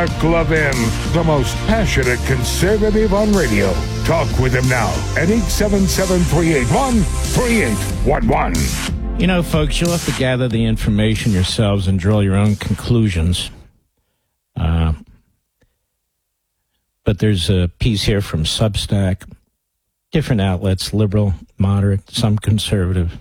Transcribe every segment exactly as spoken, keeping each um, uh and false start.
Mark Levin, the most passionate conservative on radio. Talk with him now at eight seven seven, three eight one, three eight one one. You know, folks, you'll have to gather the information yourselves and draw your own conclusions. Uh, but there's a piece here from Substack, different outlets, liberal, moderate, some conservative.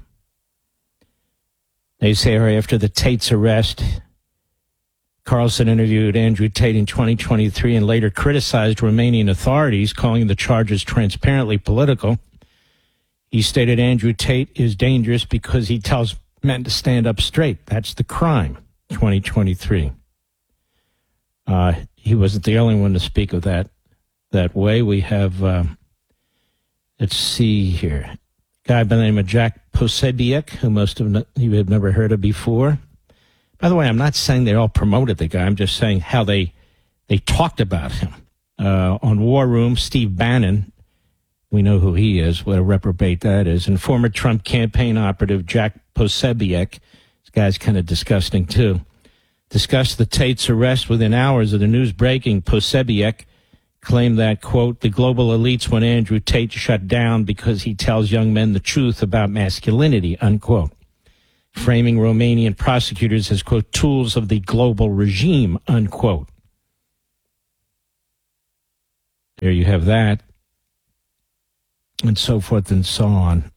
They say after the Tate's arrest, Carlson interviewed Andrew Tate in twenty twenty-three and later criticized Romanian authorities, calling the charges transparently political. He stated Andrew Tate is dangerous because he tells men to stand up straight. That's the crime, twenty twenty-three. Uh, he wasn't the only one to speak of that that way. We have, uh, let's see here, a guy by the name of Jack Posobiec, who most of you have never heard of before. By the way, I'm not saying they all promoted the guy. I'm just saying how they they talked about him. Uh, on War Room, Steve Bannon, we know who he is, what a reprobate that is, and former Trump campaign operative Jack Posobiec, this guy's kind of disgusting too, discussed the Tate's arrest within hours of the news breaking. Posobiec claimed that, quote, the global elites want Andrew Tate shut down because he tells young men the truth about masculinity, unquote, framing Romanian prosecutors as, quote, tools of the global regime, unquote. There you have that. And so forth and so on.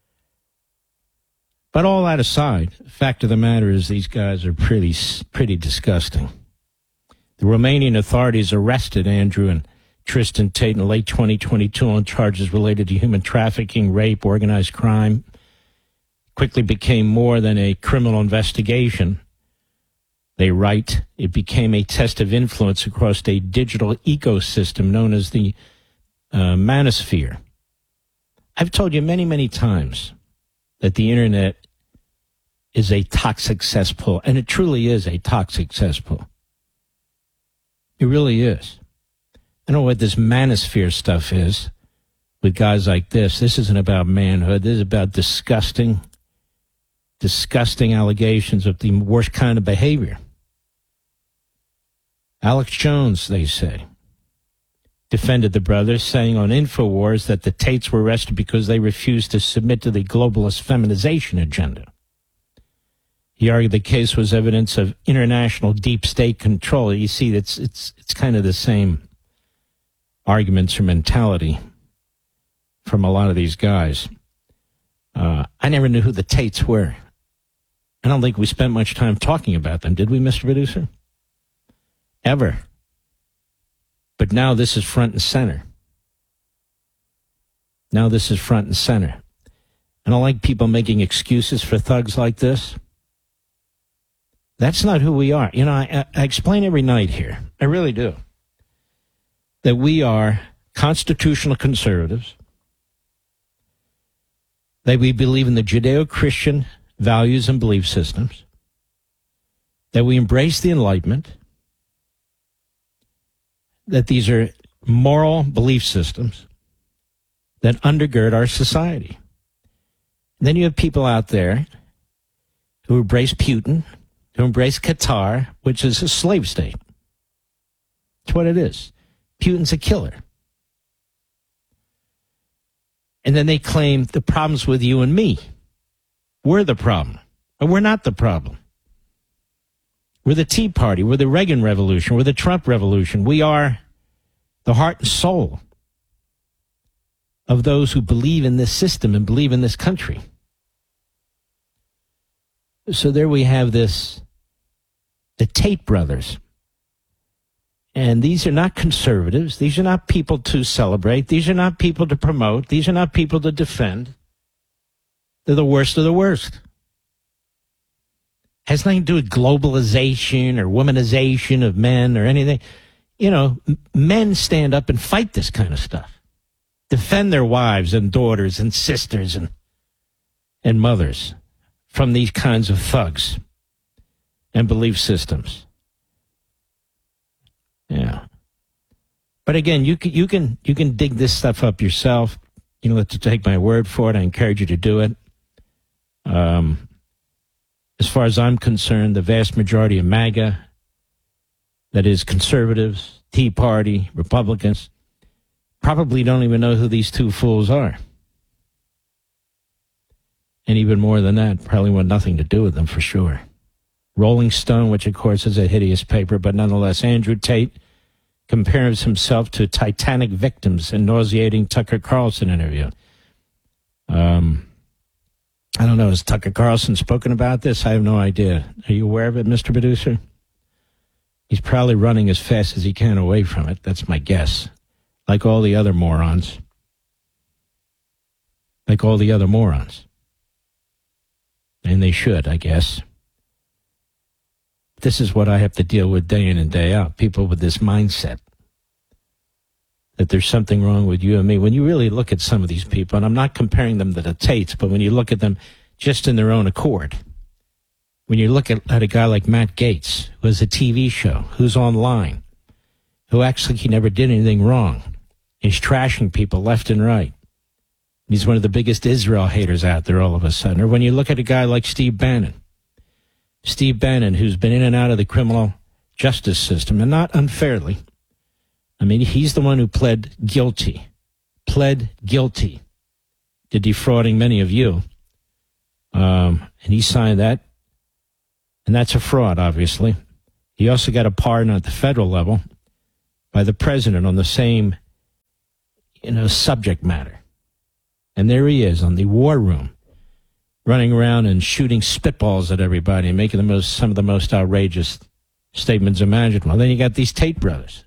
But all that aside, the fact of the matter is these guys are pretty, pretty disgusting. The Romanian authorities arrested Andrew and Tristan Tate in late twenty twenty-two on charges related to human trafficking, rape, organized crime. Quickly became more than a criminal investigation. They write, it became a test of influence across a digital ecosystem known as the uh, manosphere. I've told you many, many times that the internet is a toxic cesspool, and it truly is a toxic cesspool. It really is. I don't know what this manosphere stuff is with guys like this. This isn't about manhood. This is about disgusting, disgusting allegations of the worst kind of behavior. Alex Jones, they say, defended the brothers, saying on InfoWars that the Tates were arrested because they refused to submit to the globalist feminization agenda. He argued the case was evidence of international deep state control. You see, it's it's it's kind of the same arguments or mentality from a lot of these guys. Uh, I never knew who the Tates were. I don't think we spent much time talking about them, did we, Mister Producer? Ever. But now this is front and center. Now this is front and center. I don't like people making excuses for thugs like this. That's not who we are. You know, I, I explain every night here, I really do, that we are constitutional conservatives, that we believe in the Judeo-Christian values and belief systems, that we embrace the Enlightenment, that these are moral belief systems that undergird our society. And then you have people out there who embrace Putin, who embrace Qatar, which is a slave state. That's what it is. Putin's a killer. And then they claim the problem's with you and me. We're the problem. But we're not the problem. We're the Tea Party. We're the Reagan Revolution. We're the Trump Revolution. We are the heart and soul of those who believe in this system and believe in this country. So there we have this, the Tate brothers. And these are not conservatives. These are not people to celebrate. These are not people to promote. These are not people to defend. They're the worst of the worst. Has nothing to do with globalization or womanization of men or anything. You know, men stand up and fight this kind of stuff. Defend their wives and daughters and sisters and and mothers from these kinds of thugs and belief systems. Yeah. But again, you can you can you can dig this stuff up yourself. You don't have to take my word for it. I encourage you to do it. Um, as far as I'm concerned, the vast majority of MAGA that is conservatives, Tea Party, Republicans, probably don't even know who these two fools are. And even more than that, probably want nothing to do with them for sure. Rolling Stone, which of course is a hideous paper, but nonetheless, Andrew Tate compares himself to Titanic victims in nauseating Tucker Carlson interview. Um, I don't know, has Tucker Carlson spoken about this? I have no idea. Are you aware of it, Mister Producer? He's probably running as fast as he can away from it. That's my guess. Like all the other morons. Like all the other morons. And they should, I guess. This is what I have to deal with day in and day out. People with this mindset that there's something wrong with you and me. When you really look at some of these people, and I'm not comparing them to the Tates, but when you look at them just in their own accord, when you look at, at a guy like Matt Gaetz, who has a T V show, who's online, who actually he never did anything wrong, he's trashing people left and right. He's one of the biggest Israel haters out there all of a sudden. Or when you look at a guy like Steve Bannon, Steve Bannon, who's been in and out of the criminal justice system, and not unfairly. I mean, he's the one who pled guilty, pled guilty to defrauding many of you. Um, and he signed that. And that's a fraud, obviously. He also got a pardon at the federal level by the president on the same, you know, subject matter. And there he is on the war room, running around and shooting spitballs at everybody and making the most, some of the most outrageous statements imaginable. Then you got these Tate brothers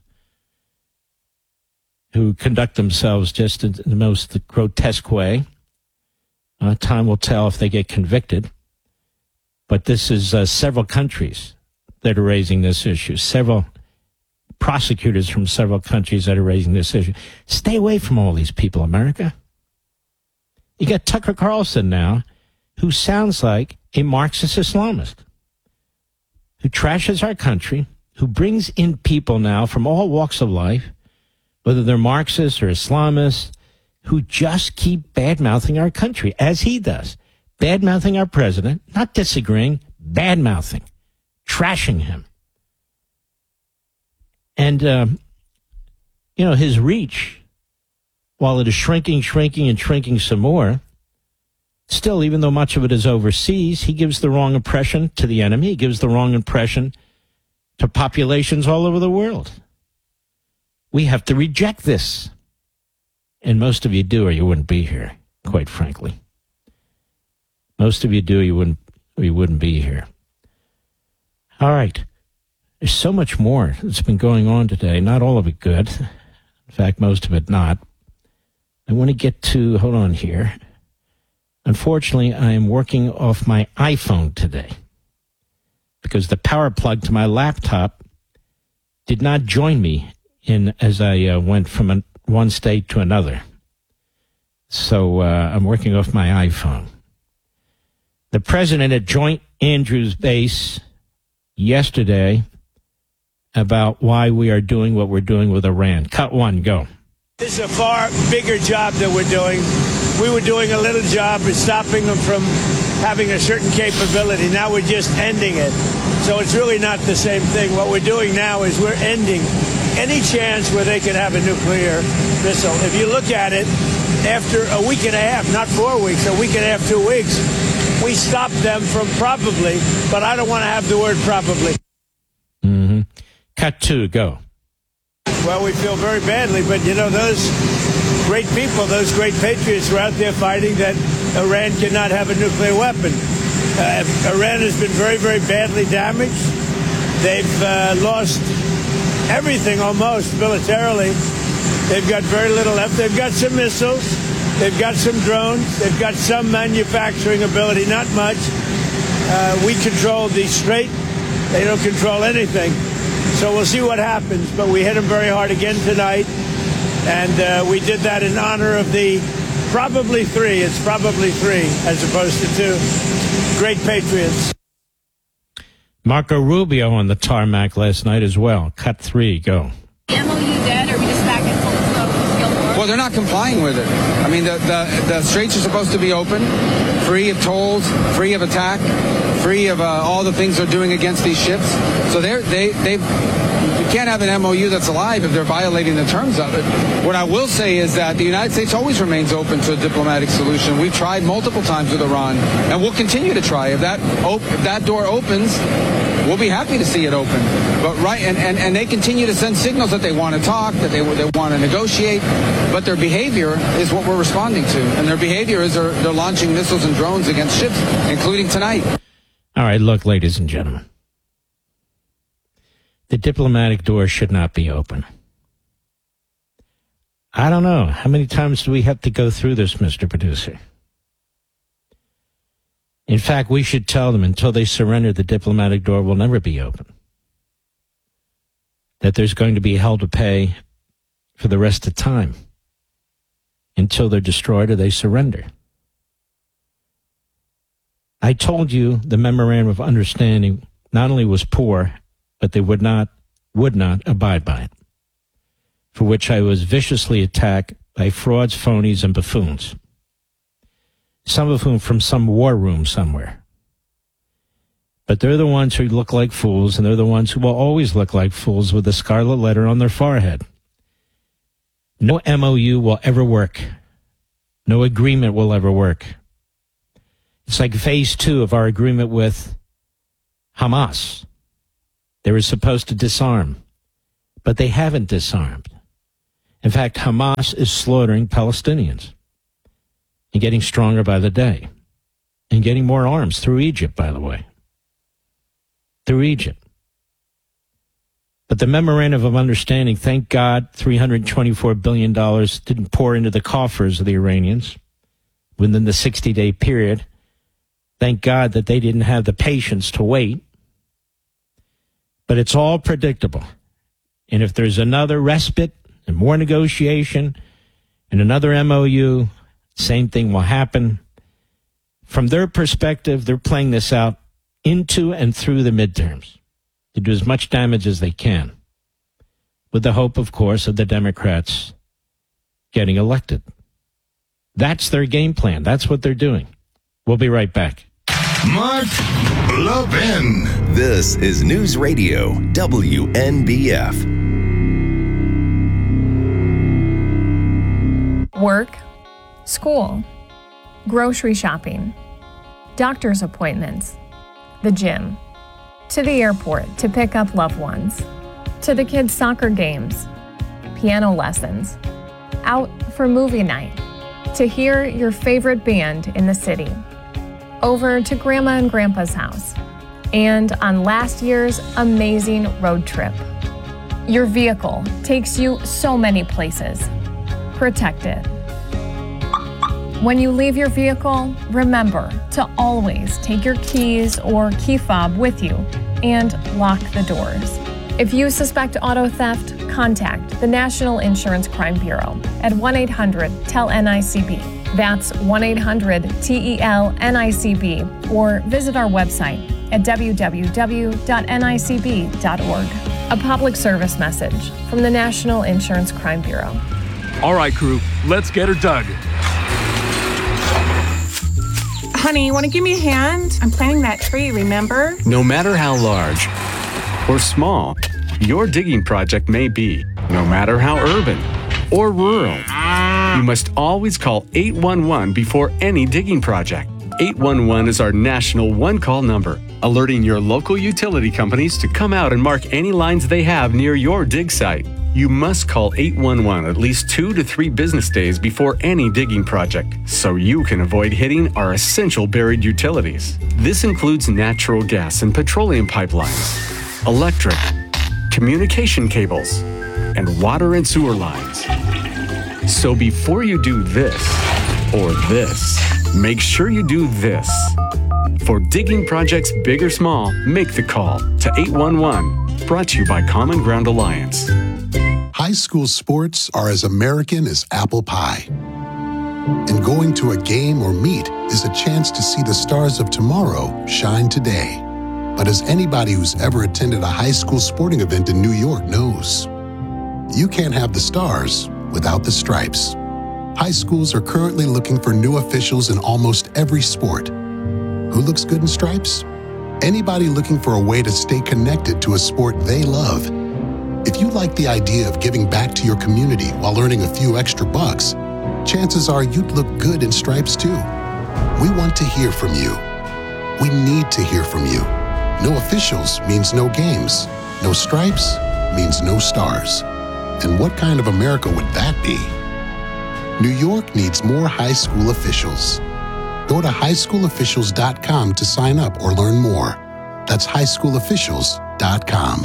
who conduct themselves just in the most grotesque way. Uh, time will tell if they get convicted. But this is uh, several countries that are raising this issue, several prosecutors from several countries that are raising this issue. Stay away from all these people, America. You got Tucker Carlson now, who sounds like a Marxist Islamist, who trashes our country, who brings in people now from all walks of life, whether they're Marxists or Islamists, who just keep bad-mouthing our country, as he does. Bad-mouthing our president, not disagreeing, bad-mouthing, trashing him. And, um, you know, his reach, while it is shrinking, shrinking, and shrinking some more, still, even though much of it is overseas, he gives the wrong impression to the enemy. He gives the wrong impression to populations all over the world. We have to reject this. And most of you do, or you wouldn't be here, quite frankly. Most of you do, you wouldn't, or you wouldn't be here. All right. There's so much more that's been going on today. Not all of it good. In fact, most of it not. I want to get to, hold on here. Unfortunately, I am working off my iPhone today because the power plug to my laptop did not join me in as I uh, went from a, one state to another. So uh, I'm working off my iPhone. The president at Joint Andrews Base yesterday about why we are doing what we're doing with Iran. Cut one, go. This is a far bigger job that we're doing. We were doing a little job of stopping them from having a certain capability. Now we're just ending it. So it's really not the same thing. What we're doing now is we're ending any chance where they could have a nuclear missile. If you look at it, after a week and a half, not four weeks, a week and a half, two weeks, we stopped them from probably, but I don't want to have the word probably. Mm-hmm. Cut two, go. Well, we feel very badly, but, you know, those great people, those great patriots were out there fighting that Iran cannot have a nuclear weapon. Uh, Iran has been very, very badly damaged. They've uh, lost everything almost militarily. They've got very little left. They've got some missiles. They've got some drones. They've got some manufacturing ability, not much. Uh, we control the Strait. They don't control anything. So we'll see what happens. But we hit them very hard again tonight. And uh, we did that in honor of the probably three. It's probably three as opposed to two. Great patriots. Marco Rubio on the tarmac last night as well. Cut three, go. The M O U dead? Are we just back in full scope of Gilmore? Well, they're not complying with it. I mean, the, the, the straits are supposed to be open, free of tolls, free of attack, free of uh, all the things they're doing against these ships. So they're, they, they've you can't have an M O U that's alive if they're violating the terms of it. What I will say is that the United States always remains open to a diplomatic solution. We've tried multiple times with Iran, and we'll continue to try. If that op- if that door opens, we'll be happy to see it open. But right, and, and, and they continue to send signals that they want to talk, that they they want to negotiate, but their behavior is what we're responding to, and their behavior is they're, they're launching missiles and drones against ships, including tonight. All right, look, ladies and gentlemen. The diplomatic door should not be open. I don't know. How many times do we have to go through this, Mister Producer? In fact, we should tell them until they surrender, the diplomatic door will never be open. That there's going to be hell to pay for the rest of time until they're destroyed or they surrender. I told you the memorandum of understanding not only was poor, but they would not, would not abide by it, for which I was viciously attacked by frauds, phonies, and buffoons, some of whom from some war room somewhere. But they're the ones who look like fools, and they're the ones who will always look like fools with a scarlet letter on their forehead. No M O U will ever work. No agreement will ever work. It's like phase two of our agreement with Hamas. They were supposed to disarm, but they haven't disarmed. In fact, Hamas is slaughtering Palestinians and getting stronger by the day and getting more arms through Egypt, by the way. Through Egypt. But the memorandum of understanding, thank God, three hundred twenty-four billion dollars didn't pour into the coffers of the Iranians within the sixty-day period. Thank God that they didn't have the patience to wait. But it's all predictable. And if there's another respite and more negotiation and another M O U, same thing will happen. From their perspective, they're playing this out into and through the midterms to do as much damage as they can, with the hope, of course, of the Democrats getting elected. That's their game plan. That's what they're doing. We'll be right back. Mark Levin. This is News Radio W N B F. Work, school, grocery shopping, doctor's appointments, the gym, to the airport to pick up loved ones, to the kids' soccer games, piano lessons, out for movie night, to hear your favorite band in the city, over to Grandma and Grandpa's house, and on last year's amazing road trip. Your vehicle takes you so many places. Protect it. When you leave your vehicle, remember to always take your keys or key fob with you and lock the doors. If you suspect auto theft, contact the National Insurance Crime Bureau at one eight hundred T E L N I C B. That's one eight hundred T E L N I C B, or visit our website at w w w dot n i c b dot org. A public service message from the National Insurance Crime Bureau. All right, crew, let's get her dug. Honey, you want to give me a hand? I'm planting that tree, remember? No matter how large or small your digging project may be, no matter how urban or rural, you must always call eight one one before any digging project. eight one one is our national one-call number, alerting your local utility companies to come out and mark any lines they have near your dig site. You must call eight one one at least two to three business days before any digging project, so you can avoid hitting our essential buried utilities. This includes natural gas and petroleum pipelines, electric, communication cables, and water and sewer lines. So before you do this or this, make sure you do this. For digging projects big or small, make the call to eight one one. Brought to you by Common Ground Alliance. High school sports are as American as apple pie. And going to a game or meet is a chance to see the stars of tomorrow shine today. But as anybody who's ever attended a high school sporting event in New York knows, you can't have the stars without the stripes. High schools are currently looking for new officials in almost every sport. Who looks good in stripes? Anybody looking for a way to stay connected to a sport they love. If you like the idea of giving back to your community while earning a few extra bucks, chances are you'd look good in stripes too. We want to hear from you. We need to hear from you. No officials means no games. No stripes means no stars. And what kind of America would that be? New York needs more high school officials. Go to high school officials dot com to sign up or learn more. That's high school officials dot com.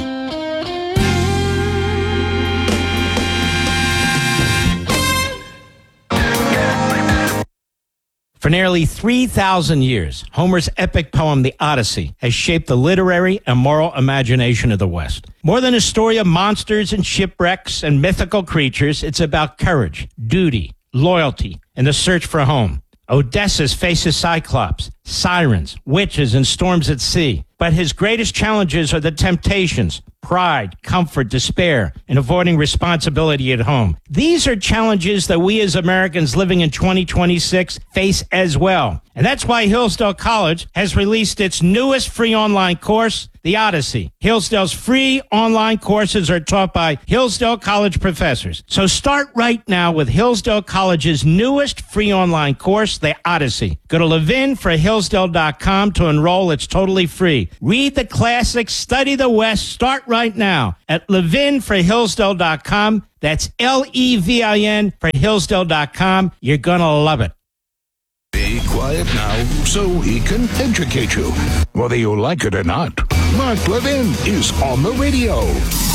For nearly three thousand years, Homer's epic poem, The Odyssey, has shaped the literary and moral imagination of the West. More than a story of monsters and shipwrecks and mythical creatures, it's about courage, duty, loyalty, and the search for home. Odysseus faces Cyclops, sirens, witches, and storms at sea. But his greatest challenges are the temptations, pride, comfort, despair, and avoiding responsibility at home. These are challenges that we as Americans living in twenty twenty-six face as well. And that's why Hillsdale College has released its newest free online course, The Odyssey. Hillsdale's free online courses are taught by Hillsdale College professors. So start right now with Hillsdale College's newest free online course, The Odyssey. Go to levin for hillsdale dot com to enroll. It's totally free. Read the classics, study the West. Start right now at levin for hillsdale dot com. That's L E V I N for hillsdale dot com. You're going to love it. Be quiet now so he can educate you, whether you like it or not. Mark Levin is on the radio.